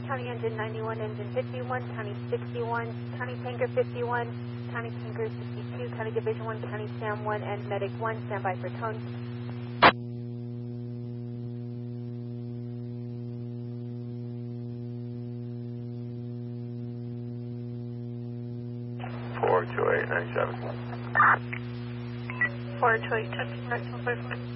County Engine 91, Engine 51, County 61, County Tanker 51, County Tanker 62, County Division 1, County Sam 1, and Medic 1. Stand by for tone. Four two eight 97. 428, touching right 154.